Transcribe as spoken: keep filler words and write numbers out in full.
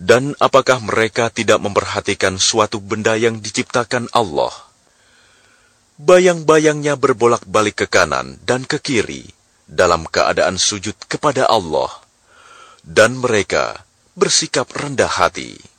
Dan apakah mereka tidak memperhatikan suatu benda yang diciptakan Allah? Bayang-bayangnya berbolak-balik ke kanan dan ke kiri dalam keadaan sujud kepada Allah, dan mereka bersikap rendah hati.